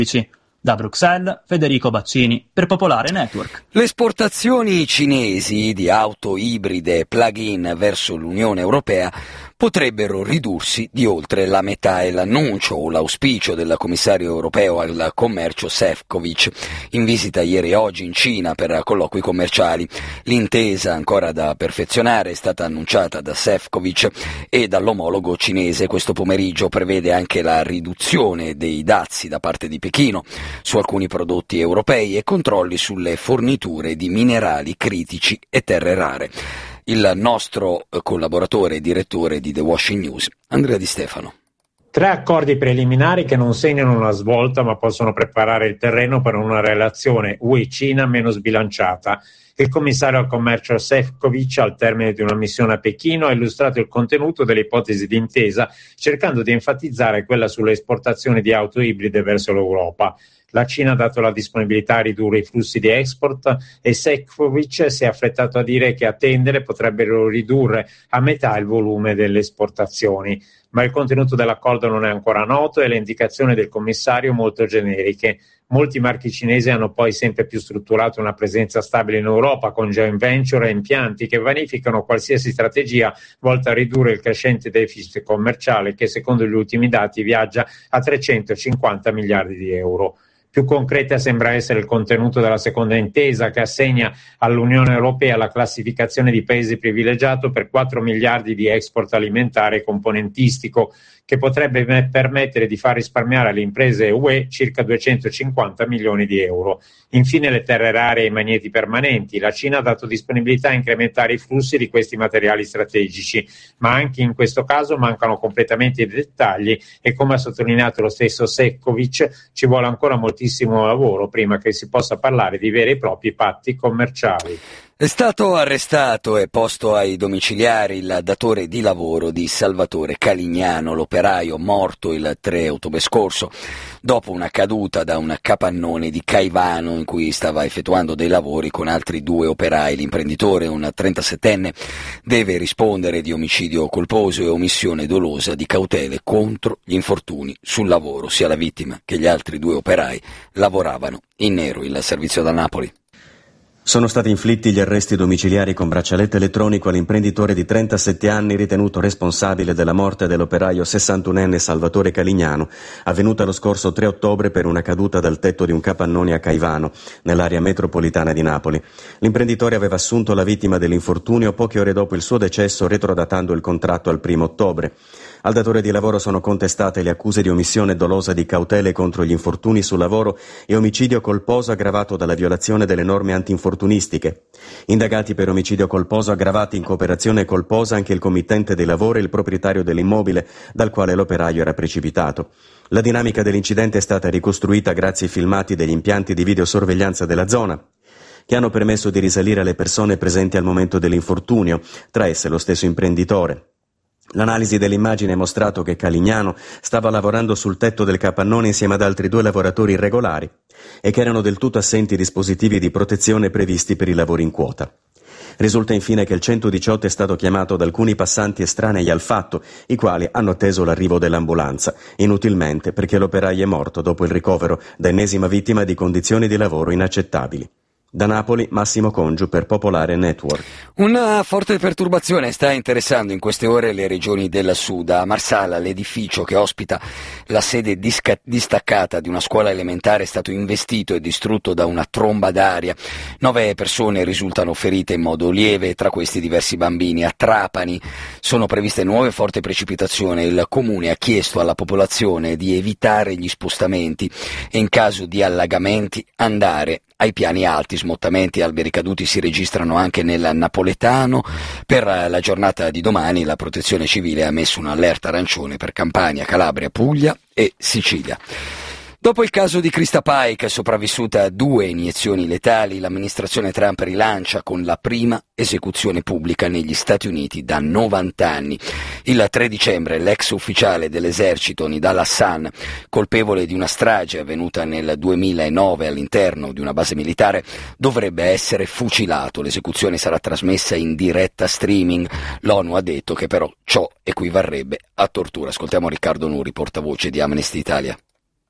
Da Bruxelles, Federico Baccini, per Popolare Network. Le esportazioni cinesi di auto ibride plug-in verso l'Unione Europea potrebbero ridursi di oltre la metà. È l'annuncio o l'auspicio del commissario europeo al commercio Šefčovič, in visita ieri e oggi in Cina per colloqui commerciali. L'intesa, ancora da perfezionare, è stata annunciata da Šefčovič e dall'omologo cinese. Questo pomeriggio prevede anche la riduzione dei dazi da parte di Pechino su alcuni prodotti europei e controlli sulle forniture di minerali critici e terre rare. Il nostro collaboratore e direttore di The Washington News, Andrea Di Stefano. 3 accordi preliminari che non segnano una svolta ma possono preparare il terreno per una relazione UE-Cina meno sbilanciata. Il commissario al commercio Šefčovič, al termine di una missione a Pechino, ha illustrato il contenuto delle ipotesi di intesa, cercando di enfatizzare quella sulle esportazioni di auto ibride verso l'Europa. La Cina ha dato la disponibilità a ridurre i flussi di export e Šefčovič si è affrettato a dire che a tendere potrebbero ridurre a metà il volume delle esportazioni. Ma il contenuto dell'accordo non è ancora noto e le indicazioni del commissario molto generiche. Molti marchi cinesi hanno poi sempre più strutturato una presenza stabile in Europa con joint venture e impianti che vanificano qualsiasi strategia volta a ridurre il crescente deficit commerciale che secondo gli ultimi dati viaggia a 350 miliardi di euro. Più concreta sembra essere il contenuto della seconda intesa che assegna all'Unione Europea la classificazione di paese privilegiato per 4 miliardi di export alimentare e componentistico, che potrebbe permettere di far risparmiare alle imprese UE circa 250 milioni di euro. Infine le terre rare e i magneti permanenti. La Cina ha dato disponibilità a incrementare i flussi di questi materiali strategici, ma anche in questo caso mancano completamente i dettagli e, come ha sottolineato lo stesso Šefčovič, ci vuole ancora moltissimo lavoro prima che si possa parlare di veri e propri patti commerciali. È stato arrestato e posto ai domiciliari il datore di lavoro di Salvatore Calignano, l'operaio morto il 3 ottobre scorso, dopo una caduta da un capannone di Caivano in cui stava effettuando dei lavori con altri 2 operai. L'imprenditore, un 37enne, deve rispondere di omicidio colposo e omissione dolosa di cautele contro gli infortuni sul lavoro. Sia la vittima che gli altri 2 operai lavoravano in nero. Il servizio da Napoli. Sono stati inflitti gli arresti domiciliari con braccialetto elettronico all'imprenditore di 37 anni ritenuto responsabile della morte dell'operaio 61enne Salvatore Calignano, avvenuta lo scorso 3 ottobre per una caduta dal tetto di un capannone a Caivano, nell'area metropolitana di Napoli. L'imprenditore aveva assunto la vittima dell'infortunio poche ore dopo il suo decesso, retrodatando il contratto al 1 ottobre. Al datore di lavoro sono contestate le accuse di omissione dolosa di cautele contro gli infortuni sul lavoro e omicidio colposo aggravato dalla violazione delle norme antinfortunistiche. Indagati per omicidio colposo aggravati in cooperazione colposa anche il committente dei lavori e il proprietario dell'immobile dal quale l'operaio era precipitato. La dinamica dell'incidente è stata ricostruita grazie ai filmati degli impianti di videosorveglianza della zona, che hanno permesso di risalire alle persone presenti al momento dell'infortunio, tra esse lo stesso imprenditore. L'analisi dell'immagine ha mostrato che Calignano stava lavorando sul tetto del capannone insieme ad altri 2 lavoratori irregolari e che erano del tutto assenti i dispositivi di protezione previsti per i lavori in quota. Risulta infine che il 118 è stato chiamato da alcuni passanti estranei al fatto, i quali hanno atteso l'arrivo dell'ambulanza, inutilmente perché l'operaio è morto dopo il ricovero da ennesima vittima di condizioni di lavoro inaccettabili. Da Napoli, Massimo Congiu per Popolare Network. Una forte perturbazione sta interessando in queste ore le regioni del sud. A Marsala, l'edificio che ospita la sede distaccata di una scuola elementare è stato investito e distrutto da una tromba d'aria. 9 persone risultano ferite in modo lieve, tra questi diversi bambini. A Trapani sono previste nuove forti precipitazioni. Il comune ha chiesto alla popolazione di evitare gli spostamenti e in caso di allagamenti andare ai piani alti. Smottamenti e alberi caduti si registrano anche nel napoletano. Per la giornata di domani la Protezione Civile ha messo un'allerta arancione per Campania, Calabria, Puglia e Sicilia. Dopo il caso di Krista Paik, sopravvissuta a 2 iniezioni letali, l'amministrazione Trump rilancia con la prima esecuzione pubblica negli Stati Uniti da 90 anni. Il 3 dicembre l'ex ufficiale dell'esercito Nidal Hassan, colpevole di una strage avvenuta nel 2009 all'interno di una base militare, dovrebbe essere fucilato. L'esecuzione sarà trasmessa in diretta streaming. L'ONU ha detto che però ciò equivarrebbe a tortura. Ascoltiamo Riccardo Nuri, portavoce di Amnesty Italia.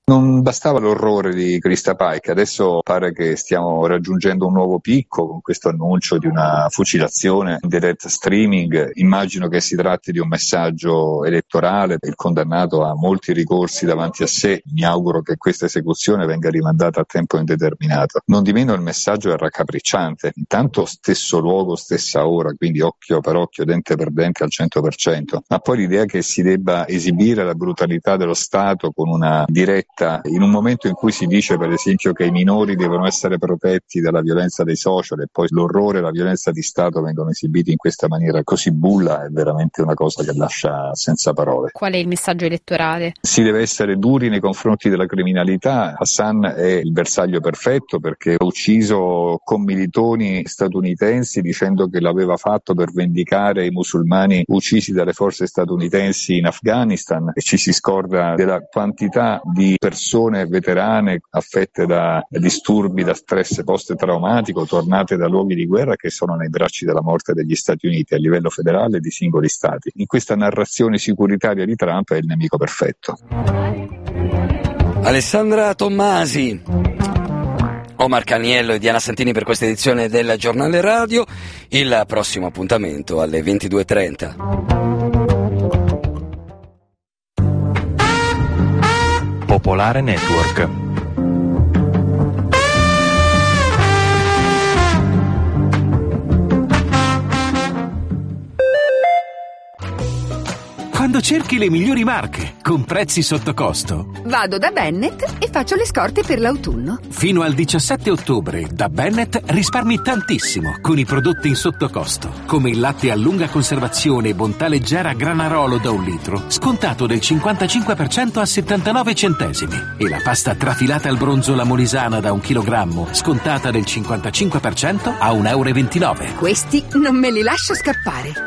Non bastava l'orrore di Krista Paik, adesso pare che stiamo raggiungendo un nuovo picco con questo annuncio di una fucilazione in direct streaming. Immagino che si tratti di un messaggio elettorale. Il condannato ha molti ricorsi davanti a sé, mi auguro che questa esecuzione venga rimandata a tempo indeterminato. Non di meno il messaggio è raccapricciante, intanto stesso luogo, stessa ora, quindi occhio per occhio, dente per dente al 100%, ma poi l'idea che si debba esibire la brutalità dello Stato con una diretta in un momento in cui si dice per esempio che i minori devono essere protetti dalla violenza dei social e poi l'orrore e la violenza di Stato vengono esibiti in questa maniera così bulla, è veramente una cosa che lascia senza parole. Qual è il messaggio elettorale? Si deve essere duri nei confronti della criminalità. Hassan è il bersaglio perfetto perché ha ucciso commilitoni statunitensi dicendo che l'aveva fatto per vendicare i musulmani uccisi dalle forze statunitensi in Afghanistan, e ci si scorda della quantità di persone veterane affette da disturbi, da stress post-traumatico, tornate da luoghi di guerra, che sono nei bracci della morte degli Stati Uniti a livello federale e di singoli stati. In questa narrazione sicuritaria di Trump è il nemico perfetto. Alessandra Tommasi, Omar Caniello e Diana Santini per questa edizione del Giornale Radio. Il prossimo appuntamento alle 22:30. Popolare Network. Quando cerchi le migliori marche, con prezzi sotto costo. Vado da Bennett e faccio le scorte per l'autunno. Fino al 17 ottobre, da Bennett risparmi tantissimo con i prodotti in sottocosto, come il latte a lunga conservazione Bontà Leggera Granarolo da 1 litro, scontato del 55% a 79 centesimi. E la pasta trafilata al bronzo La Molisana da 1 chilogrammo, scontata del 55% a 1,29 €. Questi non me li lascio scappare.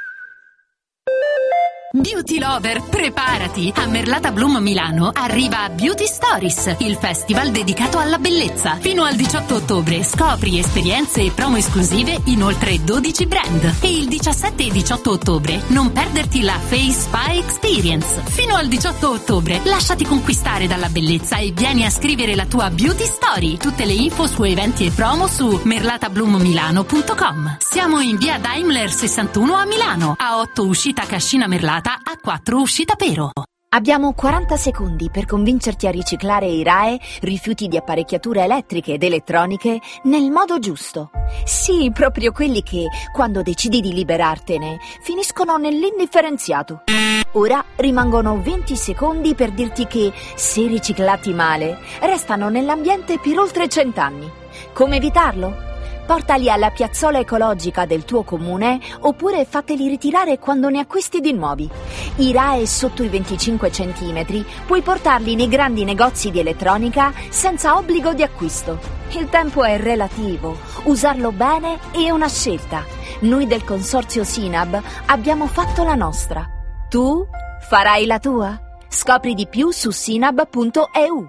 Beauty Lover, preparati! A Merlata Bloom Milano arriva Beauty Stories, il festival dedicato alla bellezza. Fino al 18 ottobre scopri esperienze e promo esclusive in oltre 12 brand. E il 17 e 18 ottobre non perderti la Face Spa Experience. Fino al 18 ottobre lasciati conquistare dalla bellezza e vieni a scrivere la tua Beauty Story. Tutte le info su eventi e promo su merlatabloom.com. Siamo in via Daimler 61 a Milano, a 8 uscita Cascina Merlata, a 4 uscita Pero. Abbiamo 40 secondi per convincerti a riciclare i RAEE, rifiuti di apparecchiature elettriche ed elettroniche, nel modo giusto. Sì, proprio quelli che, quando decidi di liberartene, finiscono nell'indifferenziato. Ora rimangono 20 secondi per dirti che, se riciclati male, restano nell'ambiente per oltre 100 anni. Come evitarlo? Portali alla piazzola ecologica del tuo comune oppure fateli ritirare quando ne acquisti di nuovi. I RAEE sotto i 25 centimetri puoi portarli nei grandi negozi di elettronica senza obbligo di acquisto. Il tempo è relativo, usarlo bene è una scelta. Noi del consorzio Sinab abbiamo fatto la nostra. Tu farai la tua? Scopri di più su sinab.eu.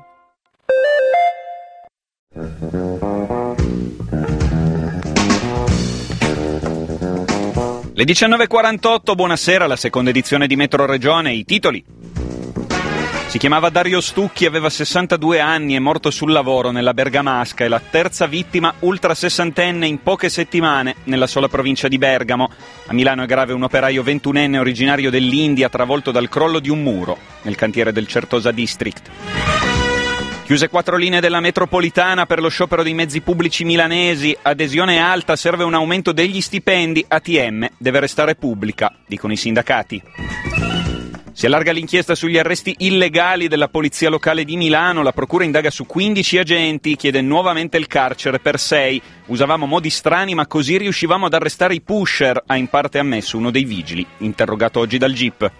Le 19.48, buonasera, la seconda edizione di Metro Regione, i titoli. Si chiamava Dario Stucchi, aveva 62 anni, è morto sul lavoro nella Bergamasca, è la terza vittima ultra sessantenne in poche settimane nella sola provincia di Bergamo. A Milano è grave un operaio 21enne originario dell'India travolto dal crollo di un muro nel cantiere del Certosa District. Chiuse 4 linee della metropolitana per lo sciopero dei mezzi pubblici milanesi, adesione alta, serve un aumento degli stipendi, ATM deve restare pubblica, dicono i sindacati. Si allarga l'inchiesta sugli arresti illegali della polizia locale di Milano, la procura indaga su 15 agenti, chiede nuovamente il carcere per 6. Usavamo modi strani ma così riuscivamo ad arrestare i pusher, ha in parte ammesso uno dei vigili, interrogato oggi dal GIP.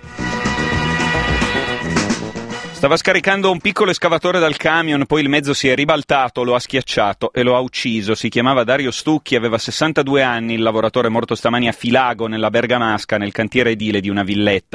Stava scaricando un piccolo escavatore dal camion, poi il mezzo si è ribaltato, lo ha schiacciato e lo ha ucciso. Si chiamava Dario Stucchi, aveva 62 anni, il lavoratore morto stamani a Filago, nella Bergamasca, nel cantiere edile di una villetta.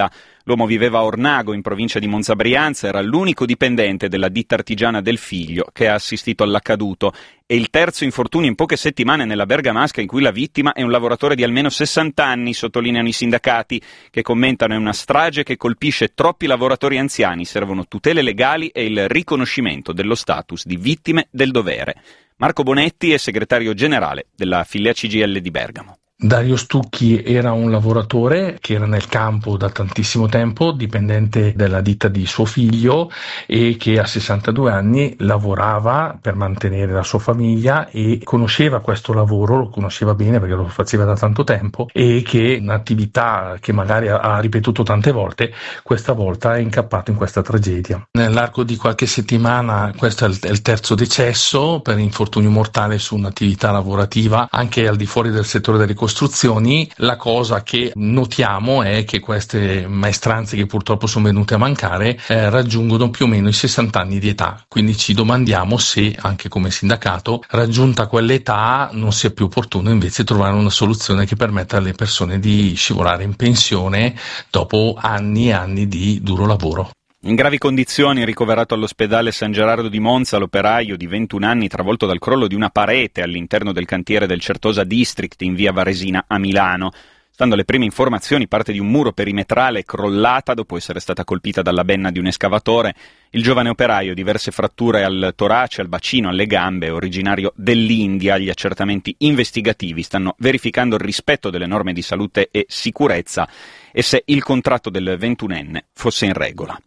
L'uomo viveva a Ornago, in provincia di Monza Brianza, era l'unico dipendente della ditta artigiana del figlio che ha assistito all'accaduto. È il terzo infortunio in poche settimane nella bergamasca in cui la vittima è un lavoratore di almeno 60 anni, sottolineano i sindacati, che commentano è una strage che colpisce troppi lavoratori anziani, servono tutele legali e il riconoscimento dello status di vittime del dovere. Marco Bonetti è segretario generale della Filea CGIL di Bergamo. Dario Stucchi era un lavoratore che era nel campo da tantissimo tempo, dipendente della ditta di suo figlio e che a 62 anni lavorava per mantenere la sua famiglia e conosceva questo lavoro, lo conosceva bene perché lo faceva da tanto tempo e che un'attività che magari ha ripetuto tante volte, questa volta è incappato in questa tragedia. Nell'arco di qualche settimana questo è il terzo decesso per infortunio mortale su un'attività lavorativa anche al di fuori del settore delle costruzioni. La cosa che notiamo è che queste maestranze che purtroppo sono venute a mancare raggiungono più o meno i 60 anni di età, quindi ci domandiamo se anche come sindacato raggiunta quell'età non sia più opportuno invece trovare una soluzione che permetta alle persone di scivolare in pensione dopo anni e anni di duro lavoro. In gravi condizioni, ricoverato all'ospedale San Gerardo di Monza, l'operaio di 21 anni travolto dal crollo di una parete all'interno del cantiere del Certosa District in via Varesina a Milano. Stando alle prime informazioni, parte di un muro perimetrale è crollata dopo essere stata colpita dalla benna di un escavatore. Il giovane operaio, diverse fratture al torace, al bacino, alle gambe, originario dell'India. Gli accertamenti investigativi stanno verificando il rispetto delle norme di salute e sicurezza e se il contratto del 21enne fosse in regola.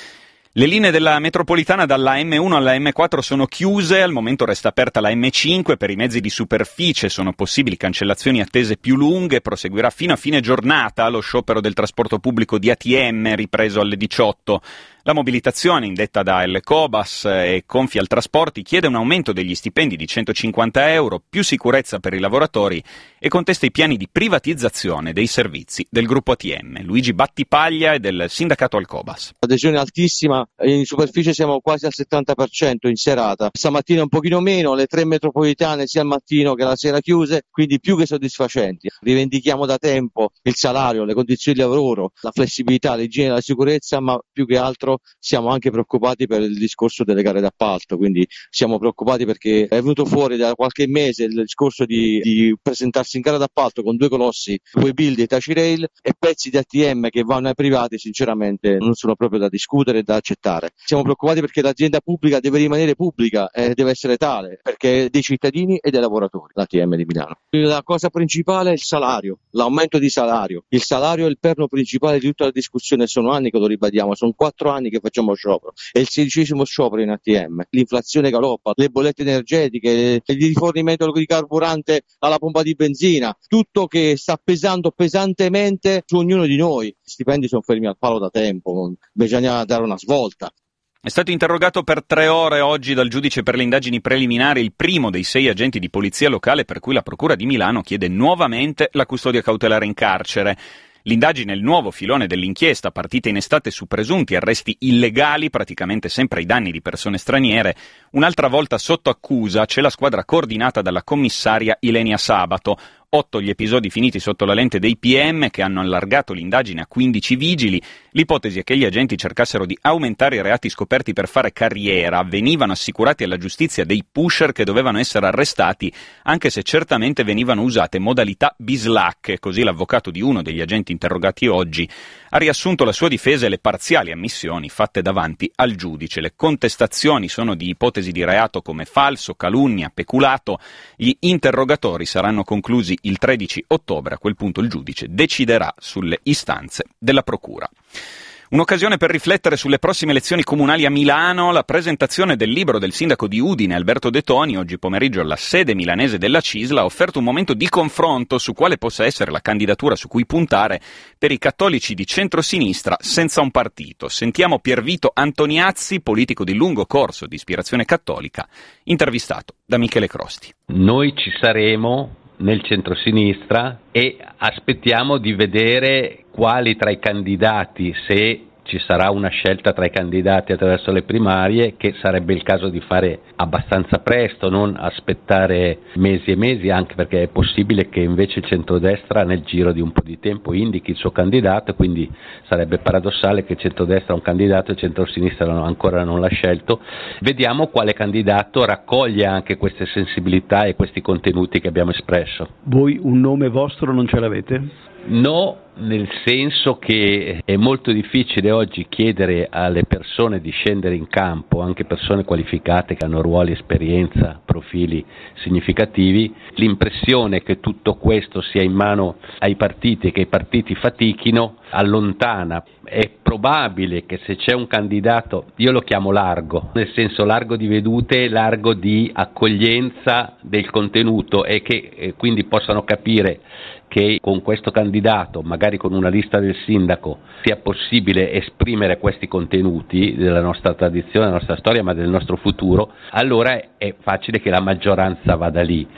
Le linee della metropolitana dalla M1 alla M4 sono chiuse, al momento resta aperta la M5, per i mezzi di superficie sono possibili cancellazioni attese più lunghe, proseguirà fino a fine giornata lo sciopero del trasporto pubblico di ATM ripreso alle 18. La mobilitazione, indetta da L-Cobas e Confialtrasporti, chiede un aumento degli stipendi di 150 euro, più sicurezza per i lavoratori e contesta i piani di privatizzazione dei servizi del gruppo ATM. Luigi Battipaglia è del sindacato Al-Cobas. Adesione altissima, in superficie siamo quasi al 70% in serata. Stamattina un pochino meno, le 3 metropolitane sia al mattino che alla sera chiuse, quindi più che soddisfacenti. Rivendichiamo da tempo il salario, le condizioni di lavoro, la flessibilità, l'igiene e la sicurezza, ma più che altro siamo anche preoccupati per il discorso delle gare d'appalto, quindi siamo preoccupati perché è venuto fuori da qualche mese il discorso di presentarsi in gara d'appalto con 2 colossi, Webuild e Tacirail, e pezzi di ATM che vanno ai privati sinceramente non sono proprio da discutere e da accettare. Siamo preoccupati perché l'azienda pubblica deve rimanere pubblica e deve essere tale, perché è dei cittadini e dei lavoratori, l'ATM di Milano. La cosa principale è il salario, l'aumento di salario. Il salario è il perno principale di tutta la discussione, sono anni che lo ribadiamo, sono 4 anni che facciamo sciopero, è il 16° sciopero in ATM, l'inflazione galoppa, le bollette energetiche, il rifornimento di carburante alla pompa di benzina, tutto che sta pesando pesantemente su ognuno di noi. Gli stipendi sono fermi al palo da tempo, bisogna dare una svolta. È stato interrogato per 3 ore oggi dal giudice per le indagini preliminari il primo dei 6 agenti di polizia locale per cui la Procura di Milano chiede nuovamente la custodia cautelare in carcere. L'indagine è il nuovo filone dell'inchiesta, partita in estate su presunti arresti illegali, praticamente sempre ai danni di persone straniere. Un'altra volta sotto accusa c'è la squadra coordinata dalla commissaria Ilenia Sabato. 8 gli episodi finiti sotto la lente dei PM che hanno allargato l'indagine a 15 vigili. L'ipotesi è che gli agenti cercassero di aumentare i reati scoperti per fare carriera. Venivano assicurati alla giustizia dei pusher che dovevano essere arrestati, anche se certamente venivano usate modalità bislacche, così l'avvocato di uno degli agenti interrogati oggi ha riassunto la sua difesa e le parziali ammissioni fatte davanti al giudice. Le contestazioni sono di ipotesi di reato come falso, calunnia, peculato. Gli interrogatori saranno conclusi il 13 ottobre, a quel punto il giudice deciderà sulle istanze della procura. Un'occasione per riflettere sulle prossime elezioni comunali a Milano, la presentazione del libro del sindaco di Udine, Alberto De Toni, oggi pomeriggio alla sede milanese della CISL, ha offerto un momento di confronto su quale possa essere la candidatura su cui puntare per i cattolici di centrosinistra senza un partito. Sentiamo Piervito Antoniazzi, politico di lungo corso di ispirazione cattolica, intervistato da Michele Crosti. Noi ci saremo nel centrosinistra e aspettiamo di vedere quali tra i candidati, se ci sarà una scelta tra i candidati attraverso le primarie che sarebbe il caso di fare abbastanza presto, non aspettare mesi e mesi, anche perché è possibile che invece il centrodestra nel giro di un po' di tempo indichi il suo candidato, quindi sarebbe paradossale che il centrodestra ha un candidato e il centrosinistra ancora non l'ha scelto. Vediamo quale candidato raccoglie anche queste sensibilità e questi contenuti che abbiamo espresso. Voi un nome vostro non ce l'avete? No, nel senso che è molto difficile oggi chiedere alle persone di scendere in campo, anche persone qualificate che hanno ruoli, esperienza, profili significativi. L'impressione che tutto questo sia in mano ai partiti e che i partiti fatichino allontana. È probabile che se c'è un candidato, io lo chiamo largo, nel senso largo di vedute, largo di accoglienza del contenuto, e che quindi possano capire che con questo candidato, magari con una lista del sindaco, sia possibile esprimere questi contenuti della nostra tradizione, della nostra storia, ma del nostro futuro, allora è facile che la maggioranza vada lì.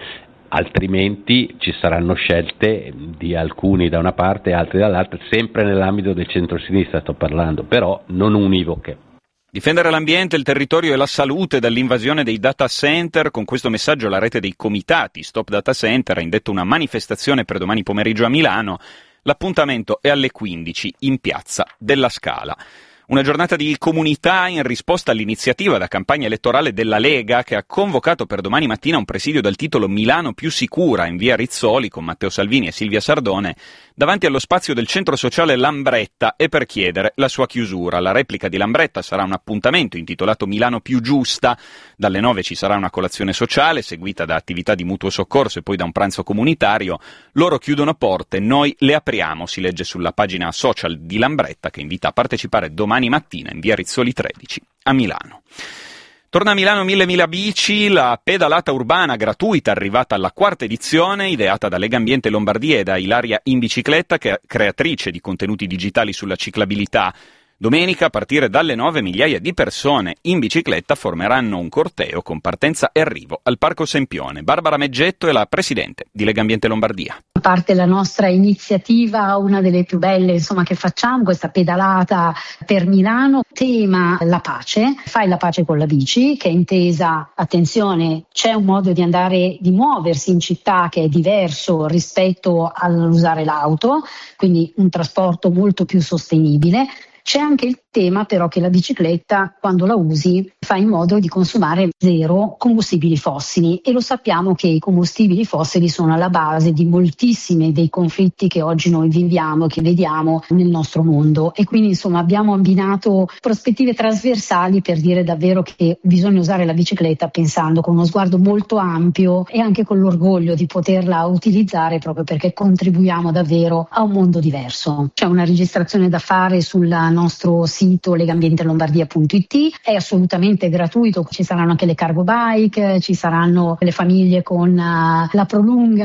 Altrimenti ci saranno scelte di alcuni da una parte e altri dall'altra, sempre nell'ambito del centro-sinistra sto parlando, però non univoche. Difendere l'ambiente, il territorio e la salute dall'invasione dei data center. Con questo messaggio la rete dei comitati Stop Data Center ha indetto una manifestazione per domani pomeriggio a Milano. L'appuntamento è alle 15 in Piazza della Scala. Una giornata di comunità in risposta all'iniziativa da campagna elettorale della Lega, che ha convocato per domani mattina un presidio dal titolo Milano più sicura in via Rizzoli con Matteo Salvini e Silvia Sardone davanti allo spazio del centro sociale Lambretta, e per chiedere la sua chiusura. La replica di Lambretta sarà un appuntamento intitolato Milano più giusta. Dalle 9 ci sarà una colazione sociale seguita da attività di mutuo soccorso e poi da un pranzo comunitario. Loro chiudono porte, noi le apriamo, si legge sulla pagina social di Lambretta, che invita a partecipare domani mattina in via Rizzoli 13 a Milano. Torna a Milano 1000 bici, la pedalata urbana gratuita arrivata alla 4ª edizione, ideata da Lega Ambiente Lombardia e da Ilaria in Bicicletta, che è creatrice di contenuti digitali sulla ciclabilità. Domenica, a partire dalle 9, migliaia di persone in bicicletta formeranno un corteo con partenza e arrivo al Parco Sempione. Barbara Meggetto è la presidente di Lega Ambiente Lombardia. A parte la nostra iniziativa, una delle più belle che facciamo, questa pedalata per Milano, tema la pace, fai la pace con la bici, che è intesa, attenzione, c'è un modo di muoversi in città che è diverso rispetto all'usare l'auto, quindi un trasporto molto più sostenibile. C'è anche il tema però che la bicicletta, quando la usi, fa in modo di consumare zero combustibili fossili, e lo sappiamo che i combustibili fossili sono alla base di moltissimi dei conflitti che oggi noi viviamo e che vediamo nel nostro mondo, e quindi abbiamo abbinato prospettive trasversali per dire davvero che bisogna usare la bicicletta pensando con uno sguardo molto ampio e anche con l'orgoglio di poterla utilizzare, proprio perché contribuiamo davvero a un mondo diverso. C'è una registrazione da fare sul nostro sito legambientelombardia.it, è assolutamente gratuito, ci saranno anche le cargo bike, ci saranno le famiglie con la prolunga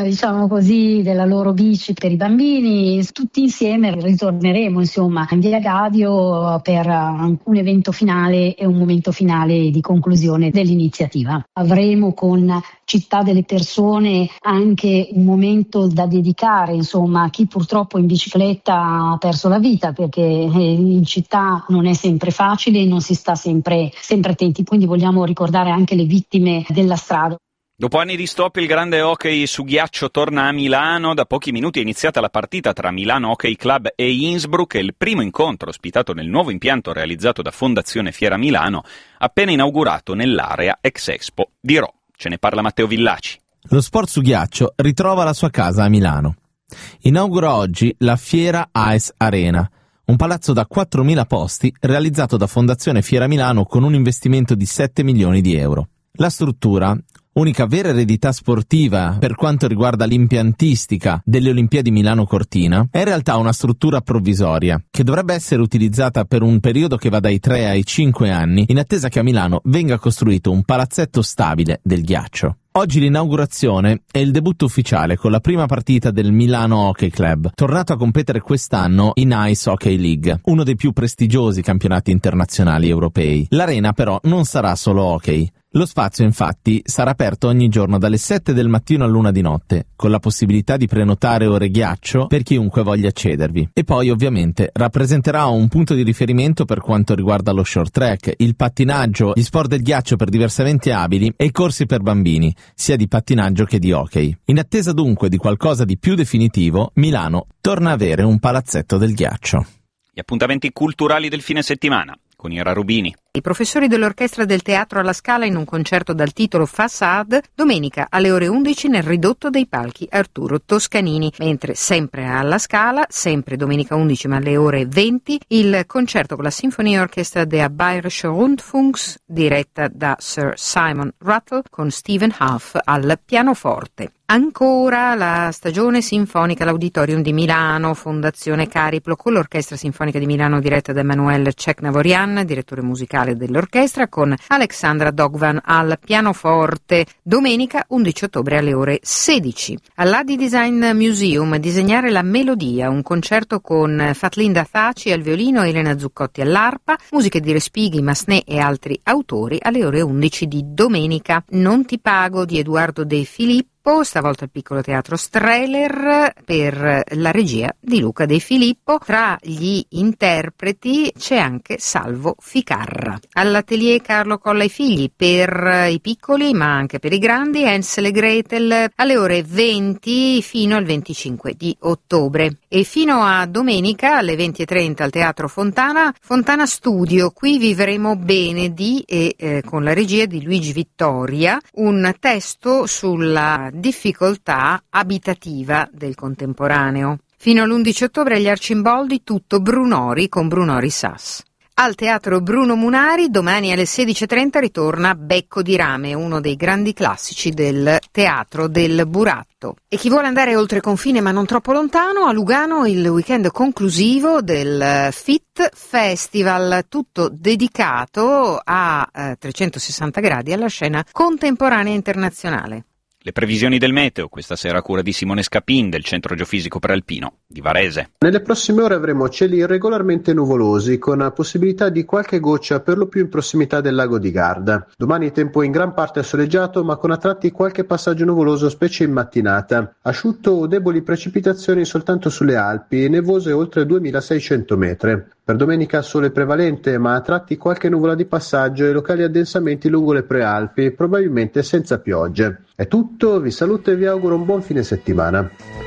della loro bici per i bambini. Tutti insieme ritorneremo in via Gadio per un evento finale e un momento finale di conclusione dell'iniziativa. Avremo con Città delle Persone anche un momento da dedicare a chi purtroppo in bicicletta ha perso la vita, perché in città non è sempre facile e non si sta sempre attenti, quindi vogliamo ricordare anche le vittime della strada. Dopo anni di stop, il grande hockey su ghiaccio torna a Milano. Da pochi minuti è iniziata la partita tra Milano Hockey Club e Innsbruck, il primo incontro ospitato nel nuovo impianto realizzato da Fondazione Fiera Milano, appena inaugurato nell'area ex Expo di Rho. Ce ne parla Matteo Villaci. Lo sport su ghiaccio ritrova la sua casa a Milano. Inaugura oggi la Fiera Ice Arena, un palazzo da 4.000 posti realizzato da Fondazione Fiera Milano con un investimento di 7 milioni di euro. La struttura, unica vera eredità sportiva per quanto riguarda l'impiantistica delle Olimpiadi Milano Cortina, è in realtà una struttura provvisoria che dovrebbe essere utilizzata per un periodo che va dai 3 ai 5 anni, in attesa che a Milano venga costruito un palazzetto stabile del ghiaccio. Oggi l'inaugurazione è il debutto ufficiale con la prima partita del Milano Hockey Club, tornato a competere quest'anno in Ice Hockey League, uno dei più prestigiosi campionati internazionali europei. L'arena però non sarà solo hockey. Lo spazio infatti sarà aperto ogni giorno dalle 7 del mattino all'1 di notte, con la possibilità di prenotare ore ghiaccio per chiunque voglia accedervi. E poi ovviamente rappresenterà un punto di riferimento per quanto riguarda lo short track, il pattinaggio, gli sport del ghiaccio per diversamente abili e i corsi per bambini, sia di pattinaggio che di hockey. In attesa dunque di qualcosa di più definitivo, Milano torna a avere un palazzetto del ghiaccio. Gli appuntamenti culturali del fine settimana con Ira Rubini. I professori dell'orchestra del Teatro alla Scala in un concerto dal titolo Façade, domenica alle ore 11 nel ridotto dei palchi Arturo Toscanini, mentre sempre alla Scala, sempre domenica 11 ma alle ore 20, il concerto con la Symphony Orchestra der Bayerische Rundfunks, diretta da Sir Simon Rattle, con Stephen Half al pianoforte. Ancora la stagione sinfonica all'Auditorium di Milano, Fondazione Cariplo, con l'Orchestra Sinfonica di Milano diretta da Emanuele Cecnavorian, direttore musicale dell'orchestra, con Alexandra Dogvan al pianoforte, domenica 11 ottobre alle ore 16. All'Adi Design Museum, Disegnare la melodia, un concerto con Fatlinda Thaci al violino e Elena Zuccotti all'arpa, musiche di Respighi, Massenet e altri autori alle ore 11 di domenica. Non ti pago di Edoardo De Filippo, stavolta al Piccolo Teatro Strehler per la regia di Luca De Filippo. Tra gli interpreti c'è anche Salvo Ficarra. All'Atelier Carlo Colla e Figli per i piccoli ma anche per i grandi, Hansel e Gretel alle ore 20 fino al 25 di ottobre. E fino a domenica alle 20:30 al Teatro Fontana, Fontana Studio. Qui vivremo bene con la regia di Luigi Vittoria, un testo sulla difficoltà abitativa del contemporaneo. Fino all'11 ottobre agli Arcimboldi tutto Brunori con Brunori Sass. Al Teatro Bruno Munari domani alle 16:30 ritorna Becco di Rame, uno dei grandi classici del teatro del Buratto. E chi vuole andare oltre confine ma non troppo lontano, a Lugano il weekend conclusivo del FIT Festival, tutto dedicato a 360 gradi alla scena contemporanea internazionale. Le previsioni del meteo, questa sera a cura di Simone Scapin del Centro Geofisico Prealpino di Varese. Nelle prossime ore avremo cieli irregolarmente nuvolosi, con possibilità di qualche goccia per lo più in prossimità del lago di Garda. Domani tempo in gran parte soleggiato, ma con a tratti qualche passaggio nuvoloso, specie in mattinata. Asciutto o deboli precipitazioni soltanto sulle Alpi, nevose oltre 2600 metri. Per domenica sole prevalente, ma a tratti qualche nuvola di passaggio e locali addensamenti lungo le prealpi, probabilmente senza piogge. È tutto, vi saluto e vi auguro un buon fine settimana.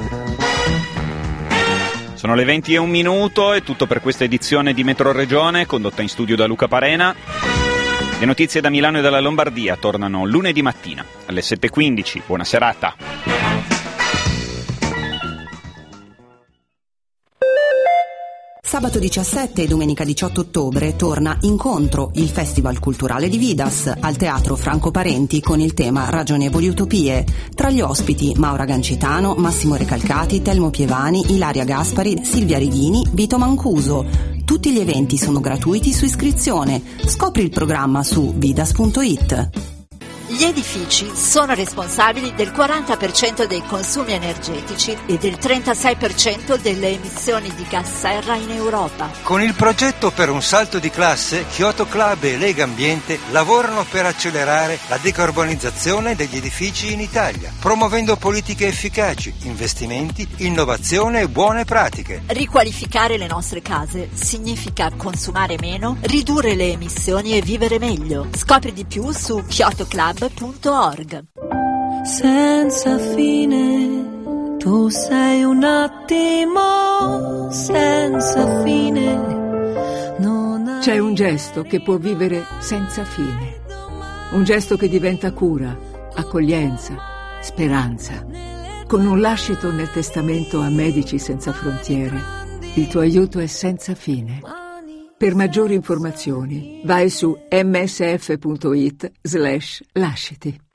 Sono le 20:01, è tutto per questa edizione di Metro Regione, condotta in studio da Luca Parena. Le notizie da Milano e dalla Lombardia tornano lunedì mattina alle 7:15. Buona serata. Sabato 17 e domenica 18 ottobre torna Incontro, il Festival Culturale di Vidas, al Teatro Franco Parenti con il tema Ragionevoli Utopie. Tra gli ospiti Maura Gancitano, Massimo Recalcati, Telmo Pievani, Ilaria Gaspari, Silvia Righini, Vito Mancuso. Tutti gli eventi sono gratuiti su iscrizione. Scopri il programma su vidas.it. Gli edifici sono responsabili del 40% dei consumi energetici e del 36% delle emissioni di gas serra in Europa. Con il progetto per un salto di classe, Kyoto Club e Lega Ambiente lavorano per accelerare la decarbonizzazione degli edifici in Italia, promuovendo politiche efficaci, investimenti, innovazione e buone pratiche. Riqualificare le nostre case significa consumare meno, ridurre le emissioni e vivere meglio. Scopri di più su kyotoclub.org. Senza fine, tu sei un attimo senza fine. C'è un gesto che può vivere senza fine, un gesto che diventa cura, accoglienza, speranza. Con un lascito nel testamento a Medici Senza Frontiere, il tuo aiuto è senza fine. Per maggiori informazioni vai su msf.it/lasciti.